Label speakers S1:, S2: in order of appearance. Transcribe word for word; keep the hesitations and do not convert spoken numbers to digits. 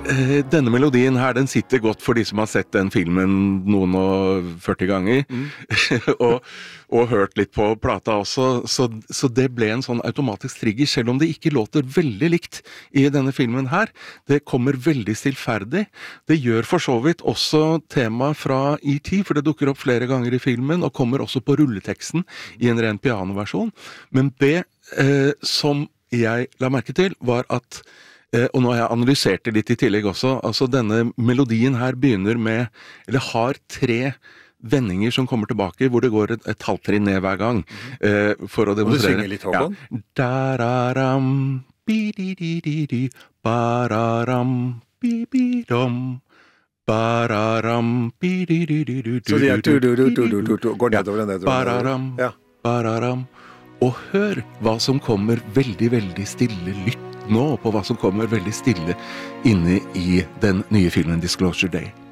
S1: eh, denne melodien her, den sitter godt for de som har sett den filmen noen og førti ganger, mm. og, og hørt litt på plata også, så, så det ble en sånn automatisk trigger, selv om det ikke låter veldig likt i denne filmen her. Det kommer veldig stillferdig. Det gjør for så vidt også tema fra E T, for det dukker opp flere ganger i filmen, og kommer også på rulleteksten i en ren pianoversjon. Men det eh, som jeg la merke til, var at Eh, og nå har jeg analysert det litt i tillegg også, altså denne melodien her begynner med, eller har tre vendinger som kommer tilbake, hvor det går et, et halvtrinn ned hver gang, eh, for å demonstrere.
S2: Og du synger litt, Håkon?
S1: Ja. Dararam, bi-di-di-di-di, bararam, bi-bi-dom, bararam, bi-di-di-di-di.
S2: Så de er tu-du-du-du-du-du, går nedover og nedover.
S1: Bararam, bararam, og hør hva som kommer veldig, veldig stille, lytt nå på hva som kommer veldig stille inne i den nye filmen Disclosure Day.